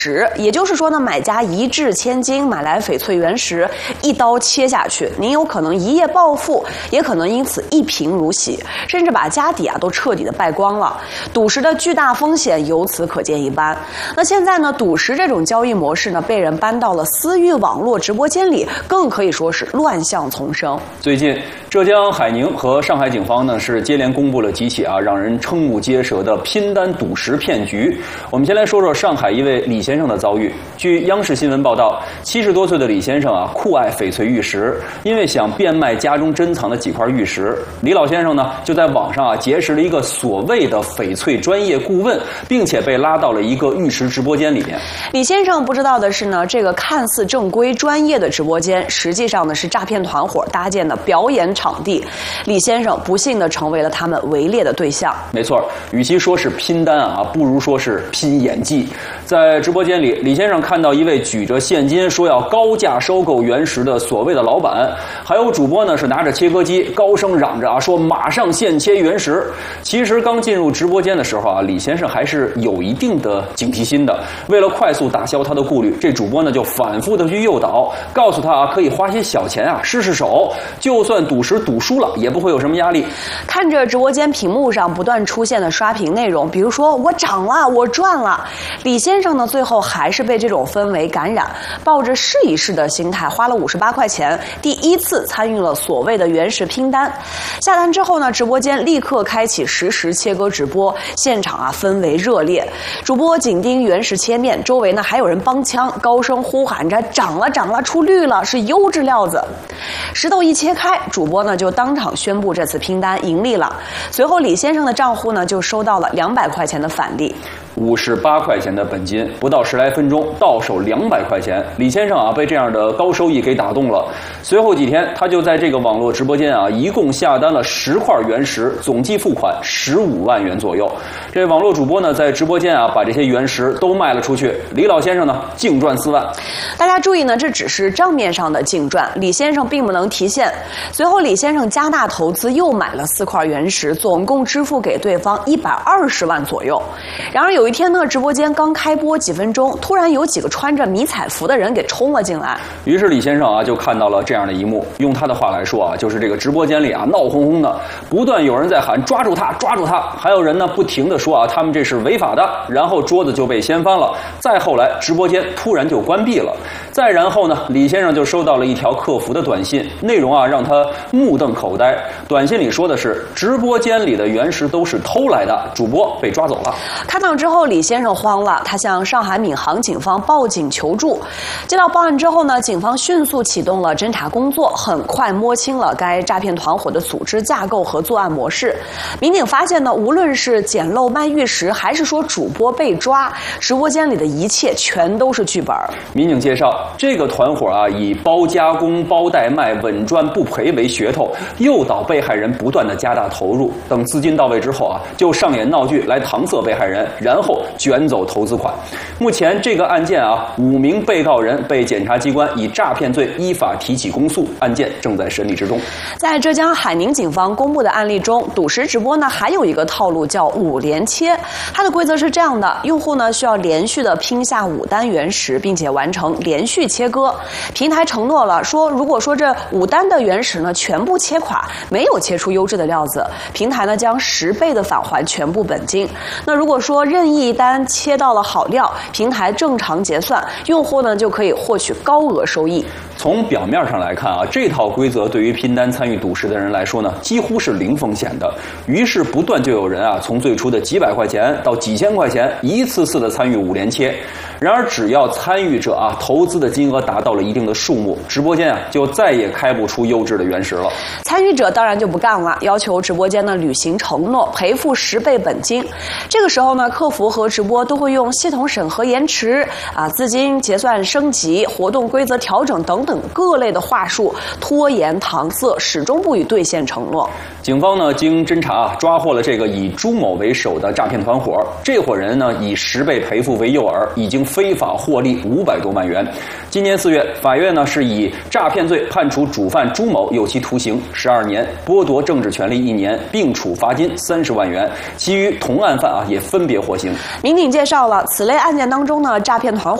也就是说呢，买家一掷千金买来翡翠原石，一刀切下去，您有可能一夜暴富，也可能因此一贫如洗，甚至把家底都彻底的败光了。赌石的巨大风险由此可见一斑。那现在呢，赌石这种交易模式呢，被人搬到了私域网络直播间里，更可以说是乱象丛生。 最近，浙江海宁和上海警方呢是接连公布了几起让人瞠目结舌的拼单赌石骗局。我们先来说说上海一位李先生的遭遇。据央视新闻报道，70多岁的李先生酷爱翡翠玉石，因为想变卖家中珍藏的几块玉石，李老先生呢就在网上结识了一个所谓的翡翠专业顾问，并且被拉到了一个玉石直播间里面。 李先生不知道的是呢，这个看似正规专业的直播间，实际上呢是诈骗团伙搭建的表演场地。李先生不幸地成为了他们围猎的对象。 没错，与其说是拼单不如说是拼演技。在直播间里，李先生看到一位举着现金说要高价收购原石的所谓的老板，还有主播呢是拿着切割机高声嚷着说马上现切原石。其实刚进入直播间的时候李先生还是有一定的警惕心的。为了快速打消他的顾虑，这主播呢就反复的去诱导，告诉他可以花些小钱试试手，就算赌石赌输了也不会有什么压力。 看着直播间屏幕上不断出现的刷屏内容，比如说我涨了，我赚了，李先生呢最后还是被这种氛围感染，抱着试一试的心态，花了58块钱，第一次参与了所谓的原石拼单。下单之后呢，直播间立刻开启实时切割直播，现场氛围热烈，主播紧盯原石切面，周围呢还有人帮腔，高声呼喊着涨了涨了，出绿了，是优质料子。石头一切开，主播呢就当场宣布这次拼单盈利了。随后李先生的账户呢就收到了200块钱的返利。 58块钱的本金，不到10来分钟到手200块钱。李先生被这样的高收益给打动了。随后几天，他就在这个网络直播间一共下单了10块原石，总计付款15万元左右。这网络主播呢，在直播间把这些原石都卖了出去。李老先生呢，净赚4万。 大家注意呢，这只是账面上的净赚，李先生并不能提现。随后，李先生加大投资，又买了4块原石，总共支付给对方120万左右。然而有一天呢，直播间刚开播几分钟，突然有几个穿着迷彩服的人给冲了进来。 于是李先生就看到了这样的一幕，用他的话来说就是这个直播间里闹哄哄的，不断有人在喊抓住他，抓住他，还有人呢不停的说他们这是违法的，然后桌子就被掀翻了。再后来，直播间突然就关闭了。再然后呢，李先生就收到了一条客服的短信，内容让他目瞪口呆。短信里说的是直播间里的原石都是偷来的，主播被抓走了。 看到之后，李先生慌了，他向上海闵行警方报警求助。接到报案之后呢，警方迅速启动了侦查工作，很快摸清了该诈骗团伙的组织架构和作案模式。民警发现呢，无论是捡漏卖玉石，还是说主播被抓，直播间里的一切全都是剧本。 民警介绍，这个团伙以包加工、包代卖、稳赚不赔为噱头，诱导被害人不断的加大投入，等资金到位之后就上演闹剧来搪塞被害人，然后卷走投资款。目前这个案件5名被告人被检察机关以诈骗罪依法提起公诉，案件正在审理之中。 在浙江海宁警方公布的案例中，赌石直播呢还有一个套路叫5连切，它的规则是这样的：用户呢需要连续的拼下5单原石，并且完成连续切割。平台承诺了说，如果说这5单的原石呢全部切垮，没有切出优质的料子，平台呢将10倍的返还全部本金。那如果说任意一单切到了好料，平台正常结算，用户呢就可以获取高额收益。 从表面上来看这套规则对于拼单参与赌石的人来说呢，几乎是零风险的。于是不断就有人从最初的几百块钱到几千块钱，一次次的参与5连切。然而只要参与者投资的金额达到了一定的数目，直播间就再也开不出优质的原石了。 参与者当然就不干了，要求直播间呢履行承诺，赔付10倍本金。这个时候呢，客服和直播都会用系统审核延迟资金结算升级、活动规则调整等等各类的话术，拖延搪塞，始终不予兑现承诺。 警方呢经侦查抓获了这个以朱某为首的诈骗团伙，这伙人呢以10倍赔付为诱饵，已经非法获利500多万元。今年4月，法院呢是以诈骗罪判处主犯朱某有期徒刑12年，剥夺政治权利1年，并处罚金30万元。其余同案犯也分别获刑。 民警介绍了，此类案件当中呢，诈骗团伙